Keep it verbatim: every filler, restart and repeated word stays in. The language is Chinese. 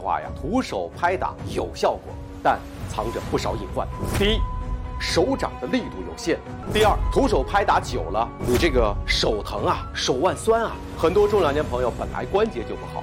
话呀，徒手拍打有效果，但藏着不少隐患。第一，手掌的力度有限；第二，徒手拍打久了，你这个手疼啊，手腕酸啊。很多中老年朋友本来关节就不好，